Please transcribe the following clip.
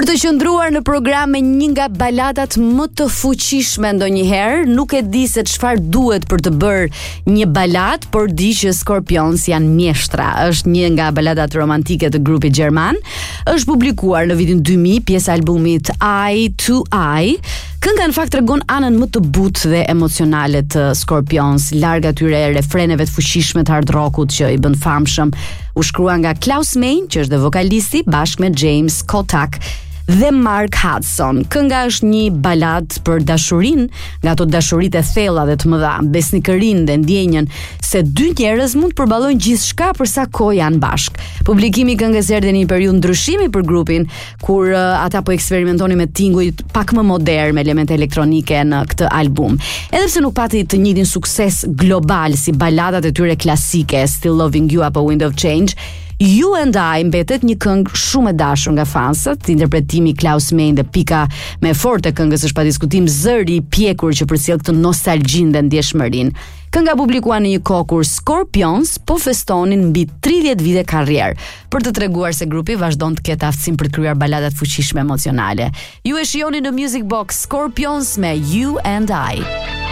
Për të qëndruar në program me një nga baladat më të fuqishme ndonjëherë, nuk e di se çfarë duhet për të bërë një balad, por di që Scorpions janë mjeshtra. Është një nga baladat romantike të grupit gjerman. Është publikuar në vitin 2000, pjesë e albumit Eye to Eye. Kënga në fakt tregon anën më të butë dhe emocionale të Scorpions, larg atyre refreneve të fuqishme të hard rockut që i bën famshëm. U shkrua nga Klaus Meine, që është dhe vokalisti, bashkë me James Kotak dhe Mark Hudson. Kënga është një balad për dashurinë, nga ato dashuritë e thella dhe të mëdha, besnikërinë dhe ndjenjën se dy njerëz mund të përballojnë gjithçka për sa kohë janë bashkë. Publikimi i këngës erdhi në një periudhë ndryshimi për grupin, kur ata po eksperimentonin me tinguj pak më modern, me elemente elektronike në këtë album. Edhe pse nuk pati të njëjtin sukses global si baladat e tyre klasike, Still Loving You apo Wind of Change, You and I mbetet një këngë shumë e dashur nga fansët. Interpretimi Klaus Meine dhe pika më e fortë e këngës është pa diskutim zëri i pjekur që përcjell këtë nostalgjinë dhe ndjeshmërinë. Kënga publikuar në një kohë kur Scorpions po festonin mbi 30 vite karrierë, për të treguar se grupi vazhdon të ketë aftësinë për të krijuar baladat fuqishme emocionale. Ju e shihoni në Music Box Scorpions me You and I.